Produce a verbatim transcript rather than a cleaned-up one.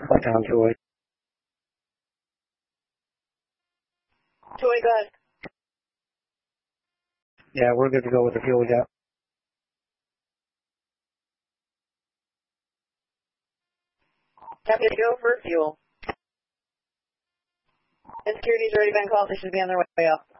Down to it. Toy, go ahead. Yeah, we're good to go with the fuel we got. Happy to go for fuel. Insecurity's already been called. They should be on their way up.